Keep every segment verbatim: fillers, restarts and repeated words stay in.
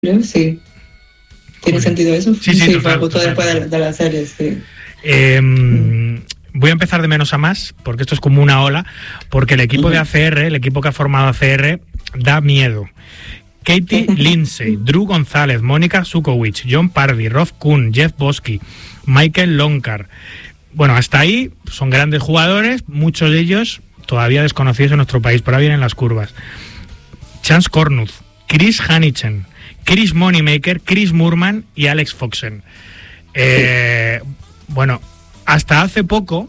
creo, sí. ¿Tiene Joder. sentido eso? Sí, sí, sí total, fue justo total. después de, de la serie, sí. Eh, mm. Voy a empezar de menos a más, porque esto es como una ola, porque el equipo uh-huh. de A C R, el equipo que ha formado A C R, da miedo. Katie Lindsay, Drew González, Mónica Sukovic, John Pardy, Rob Kuhn, Jeff Bosky, Michael Lonkar. Bueno, hasta ahí son grandes jugadores, muchos de ellos todavía desconocidos en nuestro país, pero ahora vienen las curvas. Chance Kornuth, Chris Hanichen, Chris Moneymaker, Chris Moorman y Alex Foxen. Eh, bueno, hasta hace poco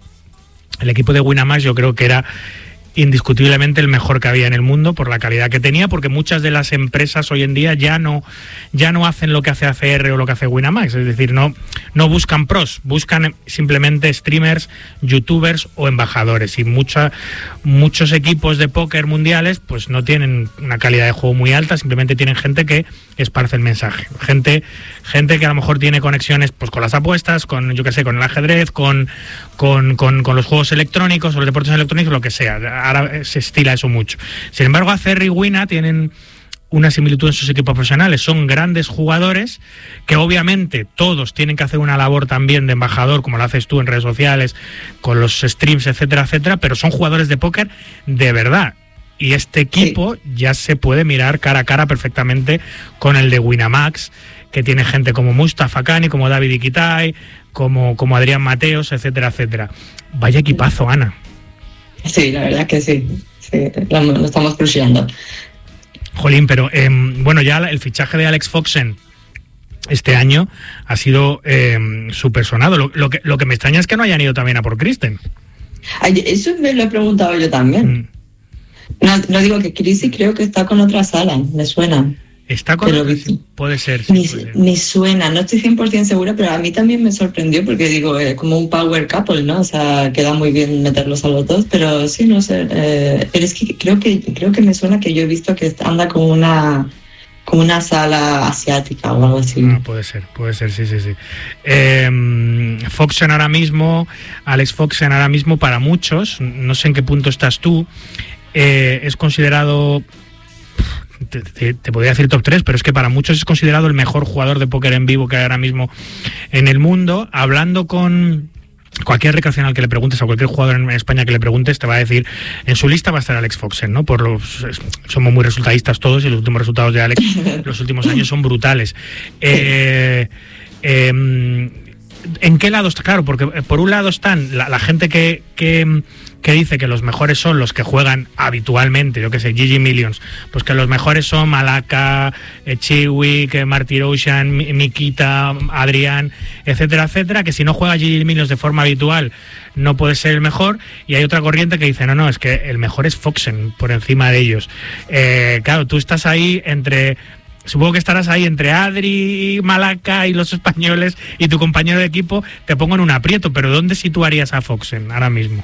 el equipo de Winamax yo creo que era indiscutiblemente el mejor que había en el mundo por la calidad que tenía, porque muchas de las empresas hoy en día ya no ya no hacen lo que hace A C R o lo que hace Winamax, es decir, no, no buscan pros, buscan simplemente streamers, youtubers o embajadores, y mucha, muchos equipos de póker mundiales pues no tienen una calidad de juego muy alta, simplemente tienen gente que esparce el mensaje, gente, gente que a lo mejor tiene conexiones pues con las apuestas, con yo que sé, con el ajedrez, con, con, con, con los juegos electrónicos o los deportes electrónicos, lo que sea. Ahora se estila eso mucho. Sin embargo, A C R y Wina tienen una similitud en sus equipos profesionales. Son grandes jugadores que obviamente todos tienen que hacer una labor también de embajador, como lo haces tú en redes sociales, con los streams, etcétera, etcétera, pero son jugadores de póker de verdad. Y este equipo sí. ya se puede mirar cara a cara perfectamente con el de Winamax, que tiene gente como Mustafa Kani, como David Iquitai, como, como Adrián Mateos, etcétera, etcétera. Vaya equipazo, Ana. Sí, la verdad que sí, sí lo, lo estamos cruciando. Jolín, pero eh, bueno, ya el fichaje de Alex Foxen este año ha sido eh, súper sonado. Lo, lo, que, lo que me extraña es que no hayan ido también a por Kristen. Ay, eso me lo he preguntado yo también. Mm. No, no digo que Chrissy creo que está con otra sala, me suena. ¿Está con otra? Sí, puede ser. Sí, me, puede ser. me suena, no estoy cien por ciento segura, pero a mí también me sorprendió porque digo, eh, como un power couple, ¿no? O sea, queda muy bien meterlos a los dos, pero sí, no sé. Eh, pero es que creo que creo que me suena que yo he visto que anda con una como una sala asiática o algo así. Ah, puede ser, puede ser, sí, sí, sí. Eh, Foxen ahora mismo, Alex Foxen ahora mismo, para muchos, no sé en qué punto estás tú, eh, es considerado... Te, te, te podría decir top tres, pero es que para muchos es considerado el mejor jugador de póker en vivo que hay ahora mismo en el mundo. Hablando con cualquier recreacional que le preguntes, a cualquier jugador en España que le preguntes, te va a decir, en su lista va a estar Alex Foxen, ¿no? Por los, somos muy resultadistas todos y los últimos resultados de Alex los últimos años son brutales. Eh, eh, ¿En qué lado está? Claro, porque por un lado están la, la gente que... que que dice que los mejores son los que juegan habitualmente, yo que sé, G G Millions, pues que los mejores son Malaka, eh, Chiwick, Marty Ocean, Mikita, Adrián, etcétera, etcétera, que si no juega G G Millions de forma habitual no puede ser el mejor, y hay otra corriente que dice, no, no, es que el mejor es Foxen por encima de ellos. Eh, claro, tú estás ahí entre... Supongo que estarás ahí entre Adri, Malaka y los españoles y tu compañero de equipo, te pongo en un aprieto, pero ¿dónde situarías a Foxen ahora mismo?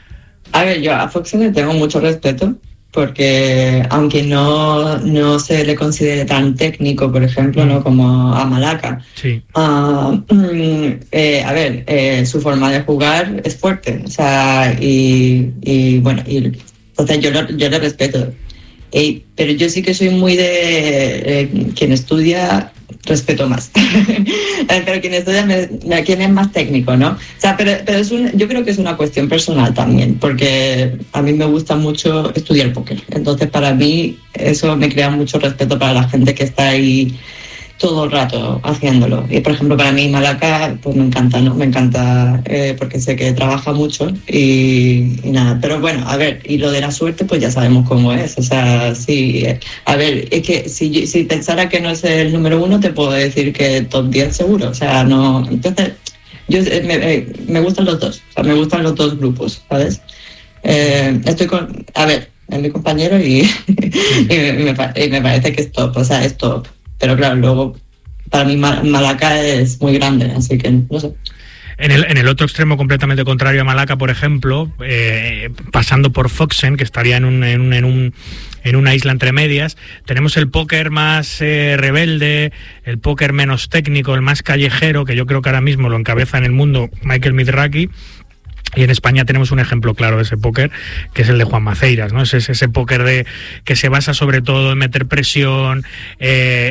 A ver, yo a Foxen le tengo mucho respeto porque aunque no, no se le considere tan técnico, por ejemplo, mm. ¿no? como a Malaka, sí. uh, eh, a ver, eh, su forma de jugar es fuerte, o sea, y, y bueno, y, entonces yo, lo, yo le respeto. Eh, pero yo sí que soy muy de eh, quien estudia respeto más pero quien estudia me, me, quien es más técnico, ¿no? O sea, pero, pero es un, yo creo que es una cuestión personal también, porque a mí me gusta mucho estudiar póker, entonces para mí eso me crea mucho respeto para la gente que está ahí todo el rato haciéndolo. Y por ejemplo para mí Malaka pues me encanta, ¿no? Me encanta eh, porque sé que trabaja mucho y, y nada, pero bueno, a ver, y lo de la suerte pues ya sabemos cómo es, o sea, sí, a ver, es que si, si pensara que no es el número uno te puedo decir que top diez seguro, o sea, no, entonces yo me, me gustan los dos, o sea, me gustan los dos grupos, ¿sabes? Eh, estoy con, a ver, es mi compañero y, y, me, y, me, y me parece que es top, o sea, es top. Pero claro, luego para mí Malaka es muy grande, así que no sé. En el, en el otro extremo completamente contrario a Malaka, por ejemplo, eh, pasando por Foxen, que estaría en un, en un, en un en una isla entre medias, tenemos el póker más eh, rebelde, el póker menos técnico, el más callejero, que yo creo que ahora mismo lo encabeza en el mundo Michael Mizrachi. Y en España tenemos un ejemplo claro de ese póker, que es el de Juan Maceiras, ¿no? Es ese, ese póker de que se basa sobre todo en meter presión, eh,